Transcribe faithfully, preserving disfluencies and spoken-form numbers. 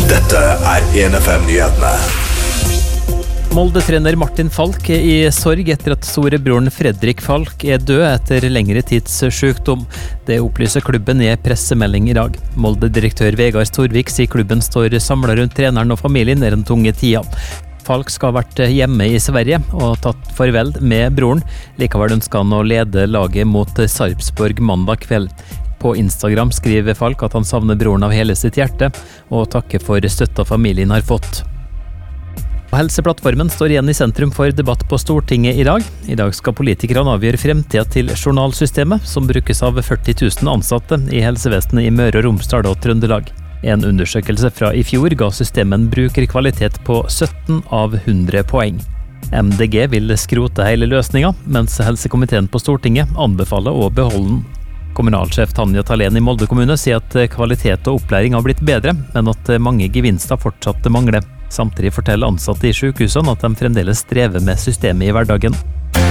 Dette er en F M-nyhetene. Molde-trener Martin Falk er i sorg etter at storebroren Fredrik Falk er død etter lengre tids sykdom. Det opplyser klubben i en pressemelding i dag. Molde-direktør Vegard Storvik sier klubben står samlet rundt treneren og familien i den tunge tida. Falk skal ha vært hjemme i Sverige og tatt farvel med broren. Likevel ønsker han å lede laget mot Sarpsborg mandag kveld. På Instagram skriver Falk at han savner broren av hele sitt hjerte, og takker for støtta familien har fått. Helseplattformen står igjen i sentrum for debatt på Stortinget i dag. I dag skal politikerne avgjøre fremtiden til journalsystemet, som brukes av førti tusen ansatte i helsevesenet i Møre og Romsdal og Trøndelag. En undersøkelse fra i fjor ga systemet en brukerkvalitet på sytten av hundre poeng. M D G vil skrote hele løsninga, mens helsekomiteen på Stortinget anbefaler å beholde den. Kommunalsjef Tanja Thalén i Molde kommune sier at kvalitet og opplæring har blitt bedre, men at mange gevinster fortsatt mangler. Samtidig forteller ansatte i sykehusene at de fremdeles strever med systemet i hverdagen.